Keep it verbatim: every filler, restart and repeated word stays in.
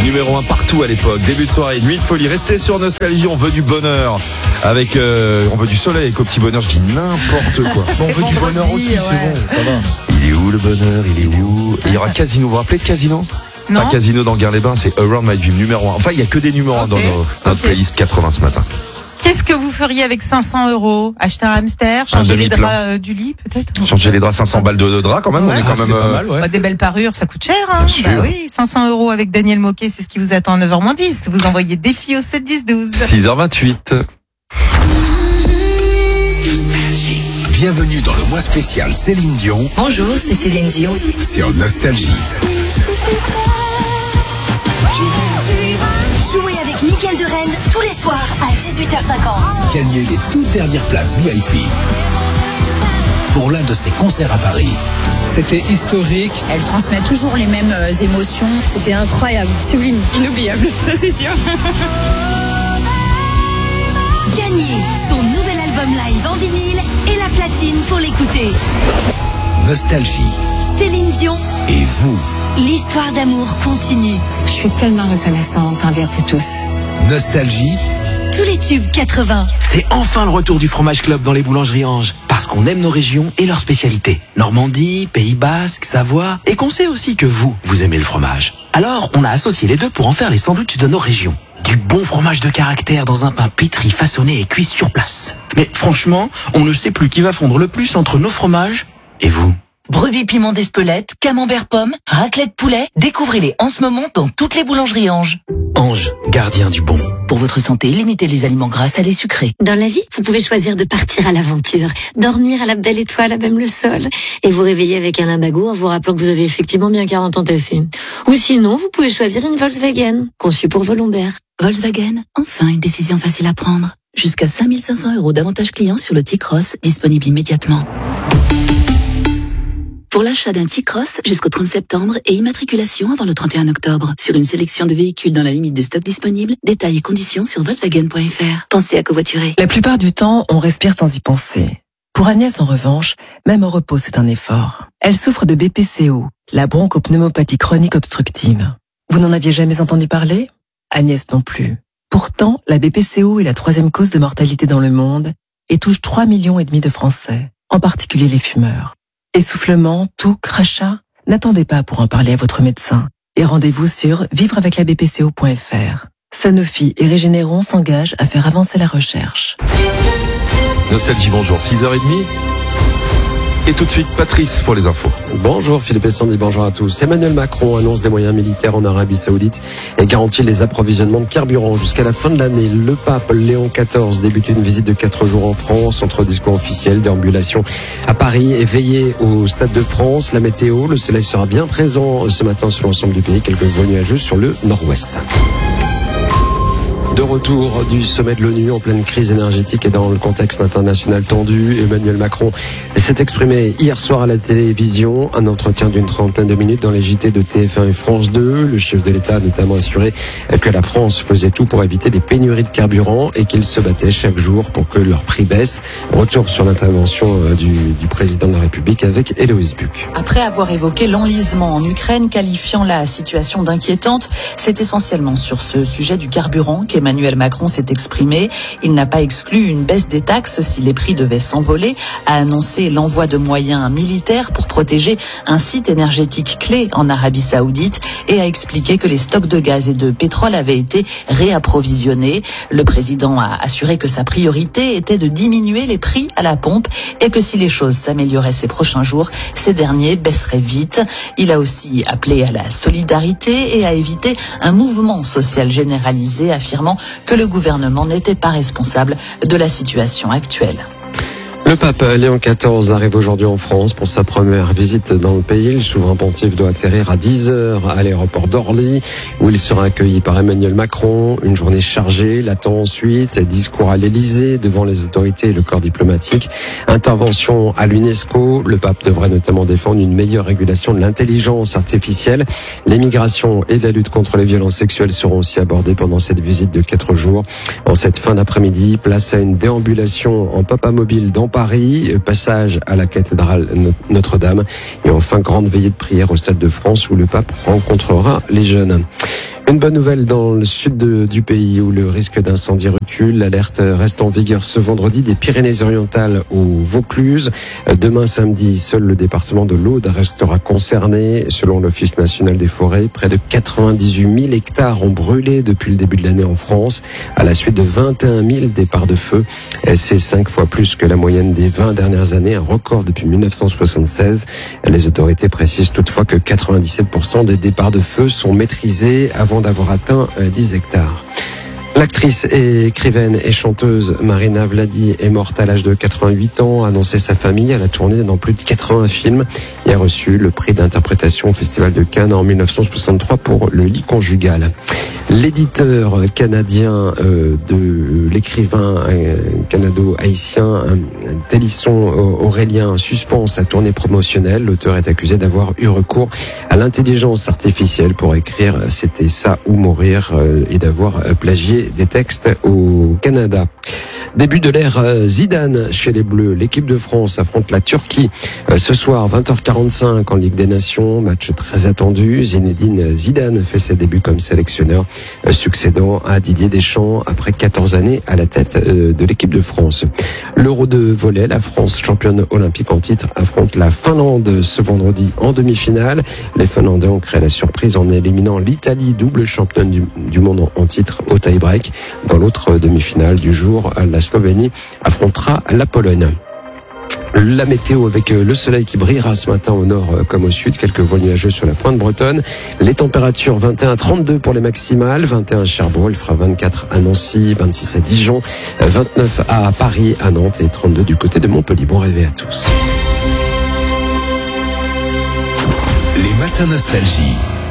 numéro un partout à l'époque. Début de soirée, nuit de folie. Restez sur Nostalgie, on veut du bonheur. Avec, euh, on veut du soleil avec au petit bonheur, je dis n'importe quoi. Bon, on veut du bonheur aussi, ouais. C'est bon, ça va. Il est où le bonheur, il est où? Et il y aura Casino, vous vous rappelez de Casino? Non. Pas Casino dans Gare-les-Bains, c'est Around My Dream numéro un. Enfin, il y a que des numéros un okay. dans nos, notre okay. playlist quatre-vingts ce matin. Qu'est-ce que vous feriez avec cinq cents euros? Acheter un hamster, changer les draps euh, du lit peut-être? Changer les draps, cinq cents balles de, de draps quand même, ouais. on est quand ah, même... Euh... Pas mal, ouais. bah, des belles parures, ça coûte cher. Hein. Bien sûr. Bah oui, cinq cents euros avec Daniel Moquet, c'est ce qui vous attend à neuf heures moins dix. Vous envoyez défi au sept dix douze. six heures vingt-huit. Bienvenue dans le mois spécial Céline Dion. Bonjour, c'est Céline Dion. Sur Nostalgie. Jouez avec Mickaël de Rennes tous les soirs à dix-huit heures cinquante. Gagnez les toutes dernières places V I P pour l'un de ses concerts à Paris. C'était historique. Elle transmet toujours les mêmes euh, émotions. C'était incroyable, sublime, inoubliable, ça c'est sûr. Gagnez son nouvel album live en vinyle et la platine pour l'écouter. Nostalgie. Céline Dion. Et vous. L'histoire d'amour continue. Je suis tellement reconnaissante envers vous tous. Nostalgie. Tous les tubes quatre-vingts. C'est enfin le retour du fromage club dans les boulangeries Ange. Parce qu'on aime nos régions et leurs spécialités. Normandie, Pays Basque, Savoie. Et qu'on sait aussi que vous, vous aimez le fromage. Alors, on a associé les deux pour en faire les sandwichs de nos régions. Du bon fromage de caractère dans un pain pétri, façonné et cuit sur place. Mais franchement, on ne sait plus qui va fondre le plus entre nos fromages et vous. Brebis piment d'Espelette, camembert pomme, raclette poulet, découvrez-les en ce moment dans toutes les boulangeries Ange. Ange, gardien du bon. Pour votre santé, limitez les aliments gras, salés, sucrés. Dans la vie, vous pouvez choisir de partir à l'aventure, dormir à la belle étoile, à même le sol, et vous réveiller avec un limbago en vous rappelant que vous avez effectivement bien quarante ans tassés. Ou sinon, vous pouvez choisir une Volkswagen, conçue pour vos lombaires. Volkswagen, enfin une décision facile à prendre. Jusqu'à cinq mille cinq cents euros d'avantages clients sur le T-Cross, disponible immédiatement. Pour l'achat d'un T-Cross jusqu'au trente septembre et immatriculation avant le trente et un octobre. Sur une sélection de véhicules dans la limite des stocks disponibles, détails et conditions sur Volkswagen point F R. Pensez à covoiturer. La plupart du temps, on respire sans y penser. Pour Agnès, en revanche, même au repos, c'est un effort. Elle souffre de B P C O, la bronchopneumopathie chronique obstructive. Vous n'en aviez jamais entendu parler? Agnès non plus. Pourtant, la B P C O est la troisième cause de mortalité dans le monde et touche trois millions et demi de Français, en particulier les fumeurs. Essoufflement, toux, crachat, n'attendez pas pour en parler à votre médecin et rendez-vous sur vivre avec la B P C O point F R. Sanofi et Régénéron s'engagent à faire avancer la recherche. Nostalgie, bonjour, six heures trente. Et tout de suite, Patrice pour les infos. Bonjour Philippe et Sandy, bonjour à tous. Emmanuel Macron annonce des moyens militaires en Arabie Saoudite et garantit les approvisionnements de carburant jusqu'à la fin de l'année. Le pape Léon quatorze débute une visite de quatre jours en France, entre discours officiels, déambulations à Paris et veillée au Stade de France. La météo, le soleil sera bien présent ce matin sur l'ensemble du pays, quelques vols nuageux sur le nord-ouest. De retour du sommet de l'ONU en pleine crise énergétique et dans le contexte international tendu, Emmanuel Macron s'est exprimé hier soir à la télévision. Un entretien d'une trentaine de minutes dans les J T de T F un et France deux. Le chef de l'État a notamment assuré que la France faisait tout pour éviter des pénuries de carburant et qu'il se battait chaque jour pour que leur prix baisse. Retour sur l'intervention du, du président de la République avec Héloïse Buc. Après avoir évoqué l'enlisement en Ukraine, qualifiant la situation d'inquiétante, c'est essentiellement sur ce sujet du carburant qu'Emmanuel Emmanuel Macron s'est exprimé. Il n'a pas exclu une baisse des taxes si les prix devaient s'envoler, a annoncé l'envoi de moyens militaires pour protéger un site énergétique clé en Arabie Saoudite et a expliqué que les stocks de gaz et de pétrole avaient été réapprovisionnés. Le président a assuré que sa priorité était de diminuer les prix à la pompe et que si les choses s'amélioraient ces prochains jours, ces derniers baisseraient vite. Il a aussi appelé à la solidarité et à éviter un mouvement social généralisé, affirmant que le gouvernement n'était pas responsable de la situation actuelle. Le pape Léon quatorze arrive aujourd'hui en France pour sa première visite dans le pays. Le souverain pontife doit atterrir à dix heures à l'aéroport d'Orly, où il sera accueilli par Emmanuel Macron. Une journée chargée l'attend ensuite. Discours à l'Élysée devant les autorités et le corps diplomatique. Intervention à l'UNESCO. Le pape devrait notamment défendre une meilleure régulation de l'intelligence artificielle. L'immigration et la lutte contre les violences sexuelles seront aussi abordées pendant cette visite de quatre jours. En cette fin d'après-midi, place à une déambulation en papamobile dans Paris, passage à la cathédrale Notre-Dame et enfin grande veillée de prière au Stade de France où le pape rencontrera les jeunes. Une bonne nouvelle dans le sud de, du pays où le risque d'incendie recule. L'alerte reste en vigueur ce vendredi des Pyrénées-Orientales au Vaucluse. Demain samedi, seul le département de l'Aude restera concerné. Selon l'Office national des forêts, près de quatre-vingt-dix-huit mille hectares ont brûlé depuis le début de l'année en France, à la suite de vingt et un mille départs de feu. C'est cinq fois plus que la moyenne des vingt dernières années, un record depuis mille neuf cent soixante-seize. Les autorités précisent toutefois que quatre-vingt-dix-sept pour cent des départs de feu sont maîtrisés avant d'avoir atteint dix hectares. L'actrice et écrivaine et chanteuse Marina Vladi est morte à l'âge de quatre-vingt-huit ans, a annoncé sa famille. Elle a tourné dans plus de quatre-vingts films et a reçu le prix d'interprétation au Festival de Cannes en mille neuf cent soixante-trois pour Le lit conjugal. L'éditeur canadien euh, de l'écrivain euh, canado-haïtien euh, Télisson Aurélien suspend sa tournée promotionnelle. L'auteur est accusé d'avoir eu recours à l'intelligence artificielle pour écrire « C'était ça ou mourir euh, » et d'avoir euh, plagié des textes au Canada. Début de l'ère Zidane chez les Bleus. L'équipe de France affronte la Turquie ce soir vingt heures quarante-cinq en Ligue des Nations. Match très attendu. Zinedine Zidane fait ses débuts comme sélectionneur, succédant à Didier Deschamps après quatorze années à la tête de l'équipe de France. L'Euro de volley, la France championne olympique en titre affronte la Finlande ce vendredi en demi-finale. Les Finlandais ont créé la surprise en éliminant l'Italie, double championne du, du monde en titre au tie-break. Dans l'autre demi-finale du jour, la Slovénie affrontera la Pologne. La météo avec le soleil qui brillera ce matin au nord comme au sud, quelques vols nuageux sur la pointe bretonne. Les températures vingt et un à trente-deux pour les maximales, vingt et un à Cherbourg, il fera vingt-quatre à Nancy, vingt-six à Dijon, vingt-neuf à Paris, à Nantes et trente-deux du côté de Montpellier. Bon réveil à tous. Les matins nostalgie.